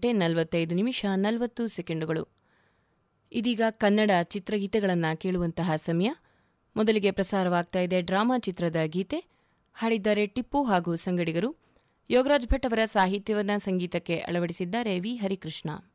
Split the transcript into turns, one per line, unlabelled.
7:45 ಇದೀಗ ಕನ್ನಡ ಚಿತ್ರಗೀತೆಗಳನ್ನು ಕೇಳುವಂತಹ ಸಮಯ. ಮೊದಲಿಗೆ ಪ್ರಸಾರವಾಗ್ತಾ ಇದೆ ಡ್ರಾಮಾ ಚಿತ್ರದ ಗೀತೆ. ಹಾಡಿದ್ದಾರೆ ಟಿಪ್ಪು ಹಾಗೂ ಸಂಗಡಿಗರು. ಯೋಗರಾಜ್ ಭಟ್ ಅವರ ಸಾಹಿತ್ಯವನ್ನು ಸಂಗೀತಕ್ಕೆ ಅಳವಡಿಸಿದ್ದಾರೆ ವಿ ಹರಿಕೃಷ್ಣ.